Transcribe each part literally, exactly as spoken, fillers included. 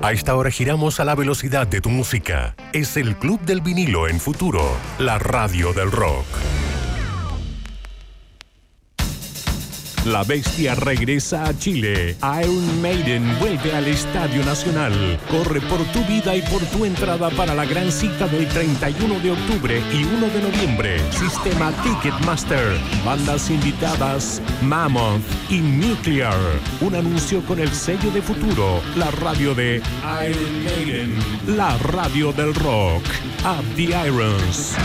A esta hora giramos a la velocidad de tu música. Es el Club del Vinilo en Futuro, la radio del rock. La bestia regresa a Chile. Iron Maiden vuelve al Estadio Nacional. Corre por tu vida y por tu entrada para la gran cita del treinta y uno de octubre y uno de noviembre. Sistema Ticketmaster. Bandas invitadas Mammoth y Nuclear. Un anuncio con el sello de Futuro. La radio de Iron Maiden. La radio del rock. Up the Irons.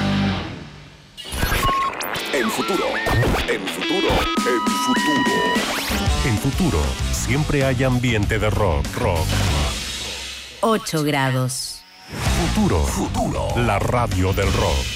En Futuro, en Futuro, en Futuro. En Futuro, siempre hay ambiente de rock, rock. ocho grados. Futuro, Futuro, la radio del rock.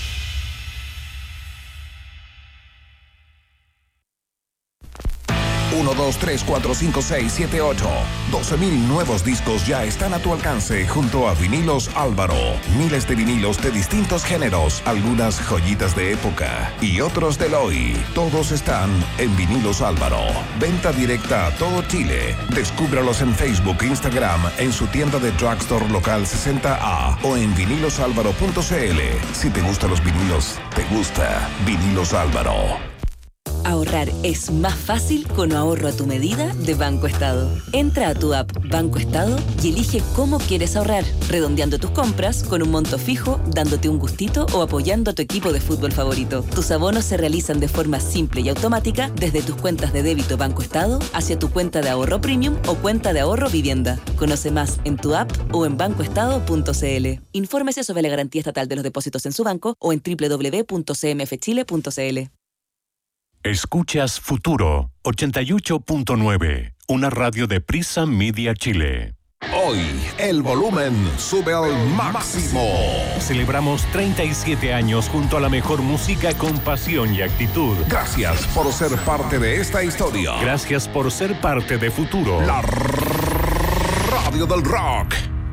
uno, dos, tres, cuatro, cinco, seis, siete, ocho. doce mil nuevos discos ya están a tu alcance junto a Vinilos Álvaro. Miles de vinilos de distintos géneros, algunas joyitas de época y otros del hoy. Todos están en Vinilos Álvaro. Venta directa a todo Chile. Descúbralos en Facebook e Instagram, en su tienda de Drugstore Local sesenta A o en vinilos álvaro punto c l. Si te gustan los vinilos, te gusta Vinilos Álvaro. Ahorrar es más fácil con ahorro a tu medida de Banco Estado. Entra a tu app Banco Estado y elige cómo quieres ahorrar, redondeando tus compras con un monto fijo, dándote un gustito o apoyando a tu equipo de fútbol favorito. Tus abonos se realizan de forma simple y automática desde tus cuentas de débito Banco Estado hacia tu cuenta de ahorro premium o cuenta de ahorro vivienda. Conoce más en tu app o en banco estado punto c l. Infórmese sobre la garantía estatal de los depósitos en su banco o en doble u doble u doble u punto c m f chile punto c l. Escuchas Futuro ochenta y ocho punto nueve, una radio de Prisa Media Chile. Hoy el volumen sube al máximo. Celebramos treinta y siete años junto a la mejor música con pasión y actitud. Gracias por ser parte de esta historia. Gracias por ser parte de Futuro, la radio del rock.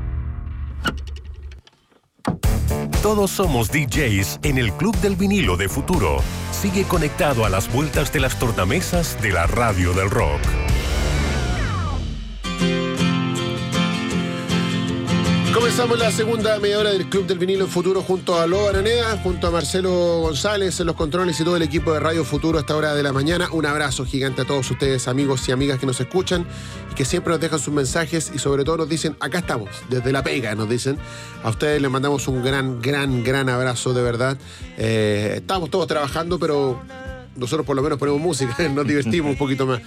Todos somos D Js en el Club del Vinilo de Futuro. Sigue conectado a las vueltas de las tornamesas de la radio del rock. Comenzamos la segunda media hora del Club del Vinilo en Futuro junto a Loba Araneda, junto a Marcelo González en los controles y todo el equipo de Radio Futuro a esta hora de la mañana. Un abrazo gigante a todos ustedes, amigos y amigas que nos escuchan y que siempre nos dejan sus mensajes y sobre todo nos dicen, acá estamos, desde la pega nos dicen. A ustedes les mandamos un gran, gran, gran abrazo, de verdad. Eh, estamos todos trabajando, pero nosotros por lo menos ponemos música, nos divertimos un poquito más.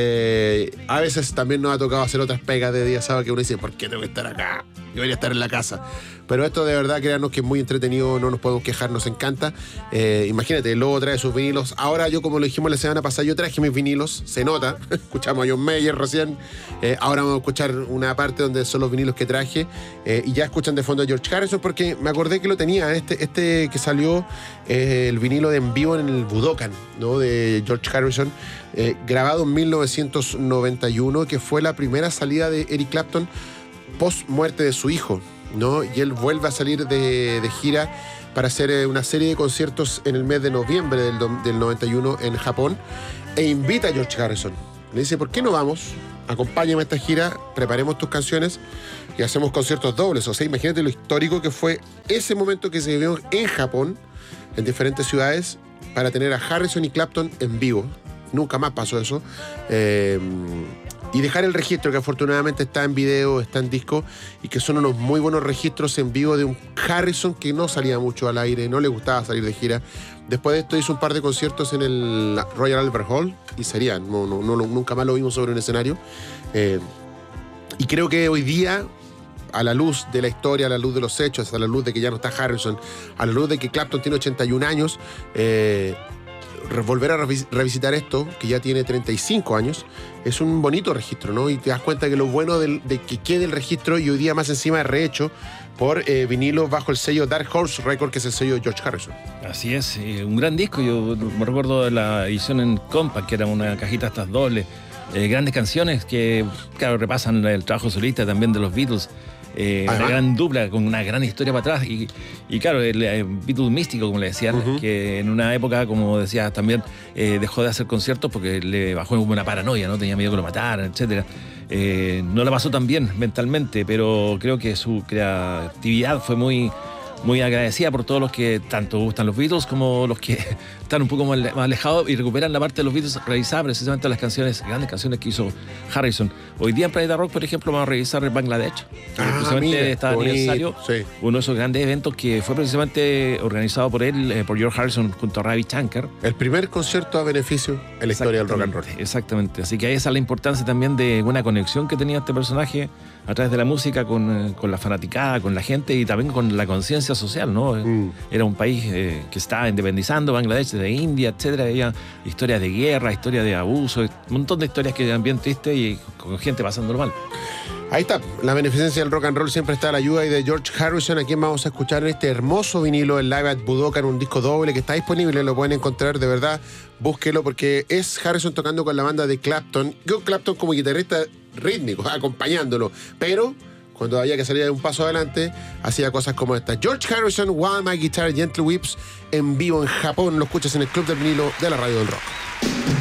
Eh, a veces también nos ha tocado hacer otras pegas de día sábado que uno dice, ¿por qué tengo que estar acá? Debería estar en la casa. Pero esto de verdad, créanos que es muy entretenido, no nos podemos quejar, nos encanta. Eh, imagínate, el Lobo trae sus vinilos. Ahora yo, como lo dijimos la semana pasada, yo traje mis vinilos, se nota. Escuchamos a John Mayer recién. Eh, ahora vamos a escuchar una parte donde son los vinilos que traje. Eh, y ya escuchan de fondo a George Harrison porque me acordé que lo tenía, este, este que salió, eh, el vinilo de en vivo en el Budokan, ¿no? De George Harrison, eh, grabado en mil novecientos noventa y uno, que fue la primera salida de Eric Clapton post muerte de su hijo, ¿no? Y él vuelve a salir de, de gira para hacer eh, una serie de conciertos en el mes de noviembre del, del noventa y uno en Japón, e invita a George Harrison. Le dice, ¿por qué no vamos? Acompáñame a esta gira, preparemos tus canciones y hacemos conciertos dobles. O sea, imagínate lo histórico que fue ese momento que se vivió en Japón, en diferentes ciudades, para tener a Harrison y Clapton en vivo. Nunca más pasó eso. Eh, y dejar el registro, que afortunadamente está en video, está en disco, y que son unos muy buenos registros en vivo de un Harrison que no salía mucho al aire, no le gustaba salir de gira. Después de esto hizo un par de conciertos en el Royal Albert Hall y serían, no, no, no, nunca más lo vimos sobre un escenario. Eh, y creo que hoy día, a la luz de la historia, a la luz de los hechos, a la luz de que ya no está Harrison, a la luz de que Clapton tiene ochenta y un años, eh, volver a revisitar esto, que ya tiene treinta y cinco años, es un bonito registro, ¿no? Y te das cuenta que lo bueno de, de que quede el registro, y hoy día más encima rehecho por eh, vinilo bajo el sello Dark Horse Record, que es el sello de George Harrison. Así es, eh, un gran disco. Yo me recuerdo de la edición en Compact, que era una cajita estas dobles, eh, grandes canciones que, claro, repasan el trabajo solista también de los Beatles. Eh, una gran dupla con una gran historia para atrás y, y claro, el, el Beatle místico, como le decían, uh-huh. que en una época, como decías también, eh, dejó de hacer conciertos porque le bajó como una paranoia, ¿no? Tenía miedo que lo mataran, etcétera. Eh, no la pasó tan bien mentalmente, pero creo que su creatividad fue muy, muy agradecida por todos los que tanto gustan los Beatles como los que están un poco más alejados y recuperan la parte de los Beatles realizada precisamente las canciones, grandes canciones que hizo Harrison. Hoy día en Planeta Rock, por ejemplo, vamos a revisar el Bangladesh, que ah, precisamente está aniversario, sí. uno de esos grandes eventos que fue precisamente organizado por él, eh, por George Harrison junto a Ravi Shankar. El primer concierto a beneficio en la historia del rock and roll. Exactamente, así que ahí esa es la importancia también de una conexión que tenía este personaje a través de la música con, con la fanaticada, con la gente y también con la conciencia social, ¿no? Mm. Era un país eh, que estaba independizando, Bangladesh, de India, etcétera. Había historias de guerra, historias de abuso, un montón de historias que eran bien tristes y con gente pasándolo mal. Ahí está, la beneficencia del rock and roll siempre está a la ayuda y de George Harrison, a quien vamos a escuchar en este hermoso vinilo, el Live at Budokan, un disco doble que está disponible, lo pueden encontrar, de verdad, búsquelo porque es Harrison tocando con la banda de Clapton, yo Clapton como guitarrista rítmico, acompañándolo, pero cuando había que salir de un paso adelante, hacía cosas como esta. George Harrison, While My Guitar Gently Weeps, en vivo en Japón, lo escuchas en el Club del Vinilo de la Radio del Rock.